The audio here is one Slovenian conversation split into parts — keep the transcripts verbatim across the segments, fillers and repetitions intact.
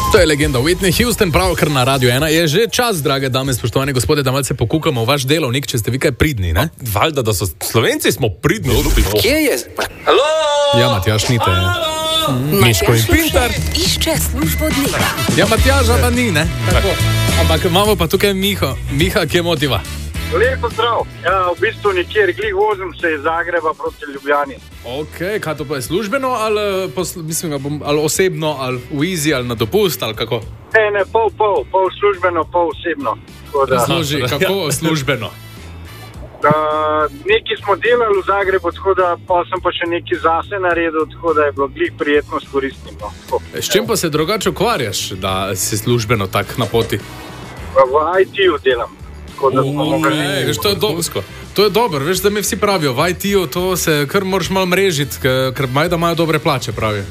To je legenda Whitney Houston, pravkar na Radio ena. Je že čas, drage dame, spoštovani gospode, da malce pokukamo vaš delovnik, če ste vi kaj pridni, ne? Valjda, da so Slovenci smo pridni. Kje je? Halo? Ja, Matjaž, ni te. Miško in Pintar. Išče službo dneva. Ja, Matjaža pa ni, ne? Tako. Ampak imamo pa tukaj Miho. Miha, kje motiva? Lepo zdrav. Ja, v bistvu nikjer, glih vozim se iz Zagreba proti Ljubljani. Ok, kaj to pa je službeno ali, posl- mislim, bom, ali osebno, ali v easy, ali na dopust, ali kako? Ne, ne, pol, pol, pol službeno, pol osebno. Da, Služi, kako službeno? da, neki smo delali v Zagrebu, tako da pa sem pa še neki zase naredil, tako da je bilo glih prijetno s koristnim. No. S čim pa se drugače ukvarjaš, da si službeno tak na poti? V I T-ju delam. Ej, veš, to je dobro. To je dobro, veš, da mi vsi pravijo, v I T-ju to se kar moraš malo mrežiti, ker majda imajo dobre plače, pravijo.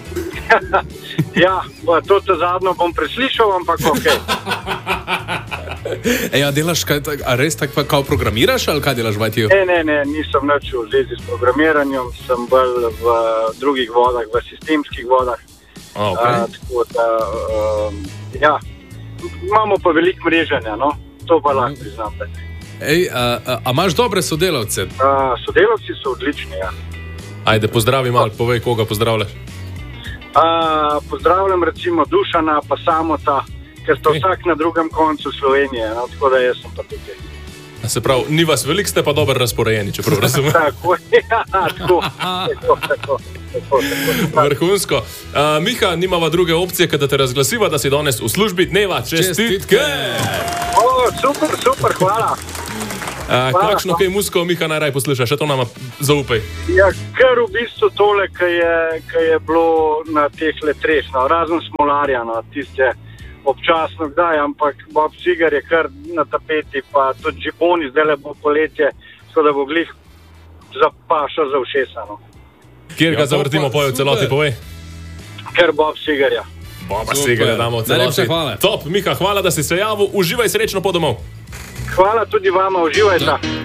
Ja, to te zadnjo bom preslišal, ampak ok. Ej, a delaš kaj, a res tako kao programiraš, ali kaj delaš v I T-ju? Ne, ne, ne, nisem nič v zvezi s programiranjem, sem bolj v drugih vodah, v sistemskih vodah. Okay. A, tako da, um, ja, imamo pa veliko mreženja, no. To pa lahko priznam. Ej, a, a, a imaš dobre sodelavce? Uh, sodelavci so odlični, ja. Ajde, pozdravi malo, povej, koga pozdravljaš. Uh, pozdravljam recimo Dušana, pa Samota, ker sta vsak na drugem koncu Slovenije, no, tako da jaz sem pa tukaj. Se pravi, ni vas veliko, ste pa dobro razporejeni, čeprav razumem. Tako, ja, tako, tako, tako. Tako, tako. Vrhunsko. Uh, Miha, nimava druge opcije, kada te razglasiva, da si danes v službi dneva. Čestitke! O, super, super, hvala. Uh, kakšno kaj muziko, Miha, najraj poslušaš? Še to nama zaupaj. Ja, ker v bistvu tole, ki je, je bilo na teh letreh, no, razen Smolarja, no, tiste občasno kdaj, ampak Bob Seger je kar na tapeti, pa tudi Džiboni, zdaj le bo poletje, tako da bo glih zapaša za ušesa, no. Kjer ga ja, zavrtimo, poje v celoti, povej. Ker Bob Segerja. Boba Segerja damo v celoti. Najlepše hvala. Top, Miha, hvala, da si se javil. Uživaj, srečno po domov. Hvala tudi vama, uživajte.